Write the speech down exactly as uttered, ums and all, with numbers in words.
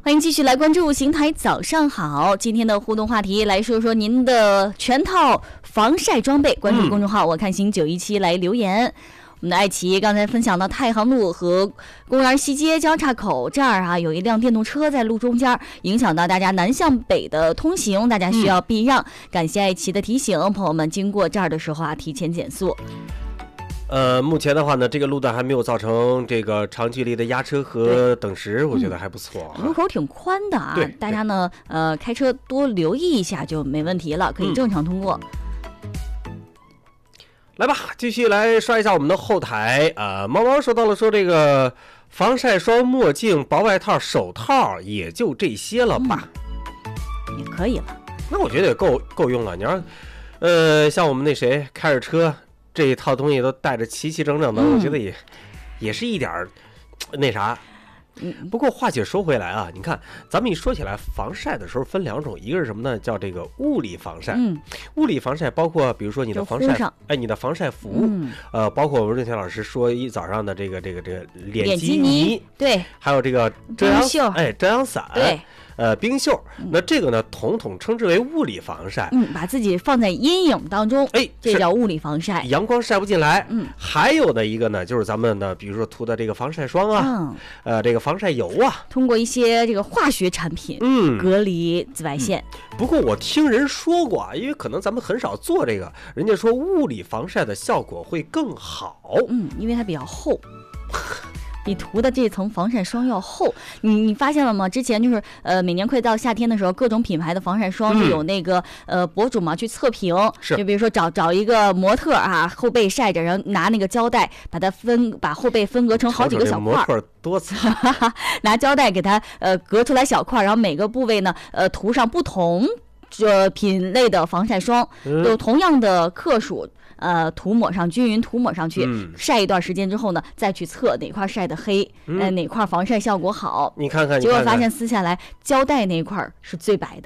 欢迎继续来关注邢台早上好，今天的互动话题来说说您的全套防晒装备，关注公众号、嗯、我看行九一七来留言。我们的爱奇刚才分享到太行路和公园西街交叉口这儿啊，有一辆电动车在路中间，影响到大家南向北的通行，大家需要避让、嗯、感谢爱奇的提醒，朋友们经过这儿的时候啊，提前减速。 呃，目前的话呢，这个路段还没有造成这个长距离的压车和等时，我觉得还不错、 嗯。路口挺宽的啊，大家呢，呃，开车多留意一下就没问题了，可以正常通过。 嗯、来吧，继续来刷一下我们的后台啊、呃。猫猫说到了，说这个防晒霜、墨镜、薄外套、手套，也就这些了吧？ 嗯、也可以了。 那我觉得也够够用了。你要，呃，像我们那谁开着车。这一套东西都带着齐齐整整的、嗯、我觉得也也是一点儿那啥。不过话且说回来啊，你看咱们一说起来防晒的时候分两种，一个是什么呢？叫这个物理防晒。嗯，物理防晒包括比如说你的防晒，哎，你的防晒服，嗯、呃，包括我们润田老师说一早上的这个这个这个脸基尼， 对， 还有这个遮阳哎遮阳伞， 对。 呃，冰袖，那这个呢，统统称之为物理防晒。 嗯，把自己放在阴影当中，哎，这叫物理防晒， 阳光晒不进来。 嗯， 还有的一个呢，就是咱们的，比如说涂的这个防晒霜啊，嗯、呃，这个防晒油啊， 通过一些这个化学产品，嗯，隔离紫外线。 嗯、不过我听人说过啊，因为可能咱们很少做这个，人家说物理防晒的效果会更好。 嗯，因为它比较厚。比涂的这层防晒霜要厚，你你发现了吗？之前就是呃，每年快到夏天的时候，各种品牌的防晒霜就有那个、嗯、呃博主嘛去测评，就比如说找找一个模特啊，后背晒着，然后拿那个胶带把它分把后背分隔成好几个小块， 模特多惨， 拿胶带给它呃隔出来小块，然后每个部位呢呃涂上不同这品类的防晒霜，有、嗯、同样的克数。呃，涂抹上均匀涂抹上去、嗯，晒一段时间之后呢，再去测哪块晒得黑，嗯、呃，哪块防晒效果好。 你看看， 结果发现撕下来胶带那块是最白的。